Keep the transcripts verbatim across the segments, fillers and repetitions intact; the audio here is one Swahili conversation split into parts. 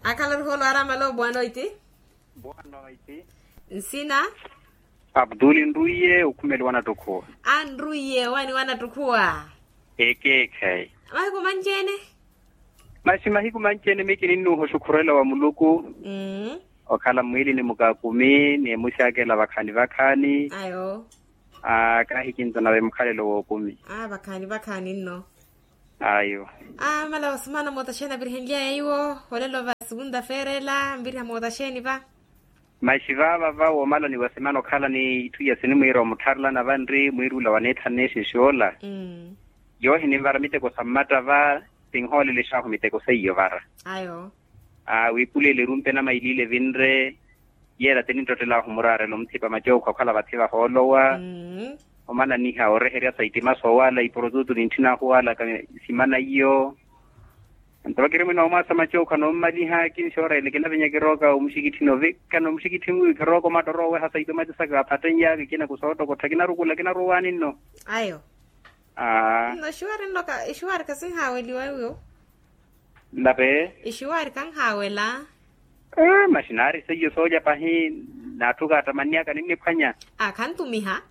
Akalar holo aramalo buano iti? Buano iti. Nsina? Abdul Nduye ukumeli wana tukua. Andruye wani wana tukua. Eke kai. Mahiku manjene? Masi mahiku manjene meki ninu hoshukurela wa muluku. Mm. Okala mwili ni mugakumi ni mushake la bakani bakani. Ayo. Ah kahikinza nawe mukhalelo wa kumi. Ah bakani bakani no. Ayo. Ah mala wasumana motashena birhengia yayo. Holelo va segunda ferela mbirha motasheni ba. Mashivava va wo mala ni wasemano khala ni tuya sini mwiro mutarla na vandri mwirula wanetha nation shola. Mm. Yo hini varamite ko samata va tinghole le shaho mite ko seyo vara. Ayo. Ah wipule le rumpe na mailile vinre yera teni totela humurare lo mtipa majo kwa khala bathiva holowa. Mm. Omana ni ha oreheria saitima so wala iproduto nintina huala kama simana hiyo. Ntobakire mwana umasa macho kano mali ha kinshora ile kina benya kiroka umshikiti no vika no mshikiti mu kiroko matoro we hasa itoma tsaka patenya kina kusoto ko takina rukula kina ruwani no. Ayo. Ah. No shuari ndo ka shuari kasin haweli wayo. Labe. Shuari kan hawela. Eh mashinari seyo soja pahi natuka tamania kanini panya. Ah kan tumiha.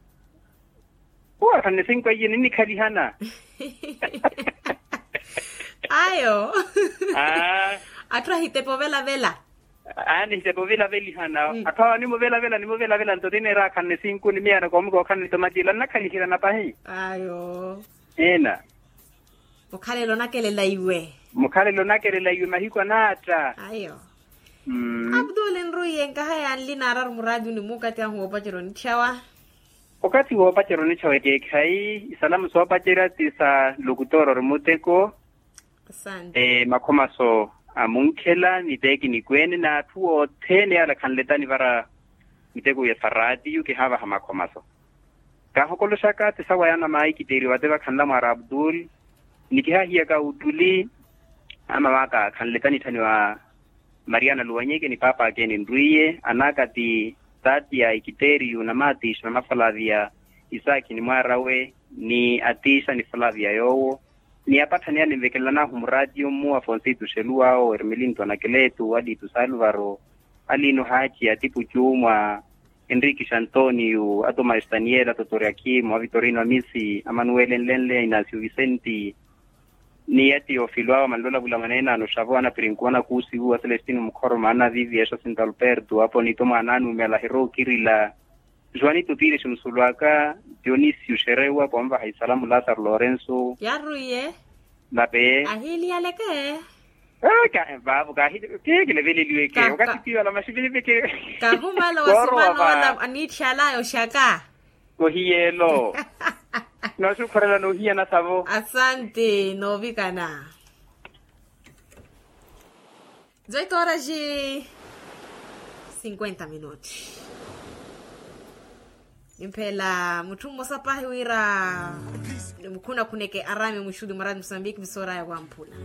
Wa kan singwa yini ni kalihana. Ayo. Ah. Atra hitepo vela vela. Ah ni hitepo vela veli hana. Mm. Atawa ni mo vela vela ni mo vela vela ntotine ra kan sinku ni miana ko mko kan tomatila na kalihira na pahi. Ayo. Ena. Mukhalelo nakelela iwe. Mukhalelo nakelela iwe mahiko nata. Ayo. Mm. Abdul Nruye ngahaya linarar muradu ni mukati ya huwa pachiro ni chawa. Wakati huwa pachiro ni chawa ke kai salamu so pachira tisa lukutoro remuteko. Asante. Eh makoma so amunkela niteki ni kweni na tuo tene ala kanletani vara mitego ya faradi yuki hava hama komaso. Ka hokolo shaka tisa wayana mai kiteri wateva kanla mara Abdul nikiha hiya ka utuli ama waka kanletani tani wa Mariana Luwanyeke ni papa akeni Nduye anaka ti tati ya ikiteri na matish na mafalavia Isaki ni mwarawe ni atisha ni falavia yowo ni apata ni alimvekelana humradio mu Afonsito Shelua o Ermelinto Anakeletu wadi tu Salvaro alino hachi atipu chumwa Enrique Antonio Atoma Estaniela Totoria Kim Vitorino Amisi Emmanuel Lenle Inacio Vicenti ni ati ofilwa malola bula manena no shavona prinkuana kusi huwa Celestino Mkoro maana vivi esho Sintalperto hapo ni toma nanu mela hero kirila Juanito Pires Msulwaka Dionisio Sherewa pomba haisalamu Lazar Lorenzo Yaruye Labe ahili aleke ah ka babu ka hidi ke kile vile liwe ke wakati pia la mashibili peke ka huma la wasimano wala anithala yo shaka ko hielo no shukrala no hiya na savo. Asante no vikana. dezoito horas e cinquenta minutos. Impela mutumo sapahi wira mkuna kuneke arame mushudi maradi Mozambique misora ya wampula.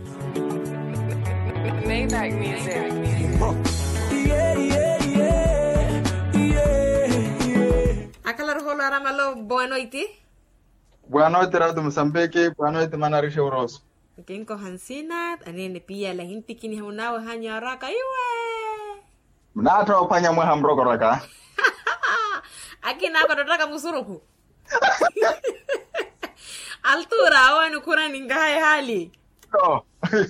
Maybach music. Yeah, yeah, yeah. Yeah, yeah. Akala holo aramalo boa noite. Boa noite, Radio Moçambique. Boa noite, Manarisha Uroso. Kinko Hansina, anene pia la hinti kini haunao hanya raka iwe. Mnata upanya mwe hamroko raka. Akina hapa tutaka musuruku. Altura awanu kuna ningahe hali. Oh.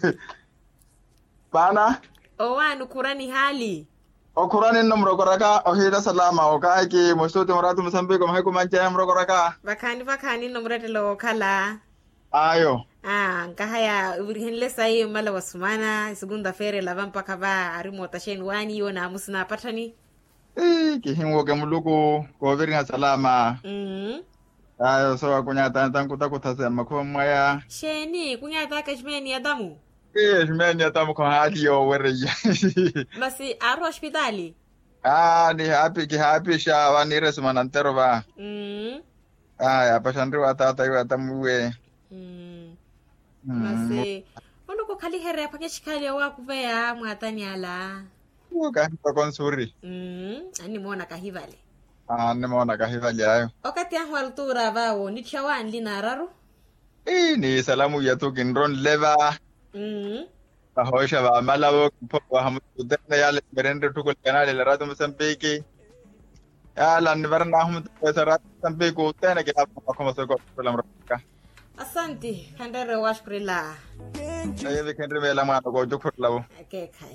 Bana? Owanu kurani hali. Okurani nomroko raka ohida salama okaiki mostote Radio Moçambique mahiko mancha mroko raka. Bakani bakani nomrete lo kala. Ayo. Ah, nkahaya urihenle sai mala wasumana segunda fere la vampa kava arimo tashen wani yona musna patani. Eh, kihingo ke muluku ko viringa salama. Mhm. Ayo so kunya tantan kutakuta sema kwa mwaya. Sheni kunya taka shmeni adamu. Eh, shmeni adamu kwa hadi yo wereja. Basi aro hospitali. Ah, ni happy ki happy sha wani resma nantero ba. Mhm. Ah, ya pashandri watata yo atamuwe. Mhm. Basi ono ko khali here phake chikali wa kuveya mwatani ala. Uka kwa konsuri. Mhm. Ani mona kahivale. Ah, nimeona kahivali hayo. Wakati ya altura bao ni chawan linararu. Eh, ni salamu ya tu kinron leva. Mhm. Ahoy shaba malawo po hamu tena yale merende tukul kanale la radio Mozambique. Yala ni barna hamu sa radio Mozambique tena ke hapo kama soko la mraka. Asante, kandere washkurila. Ayi kendri mela ma ko jukut lawo. Okay, kai.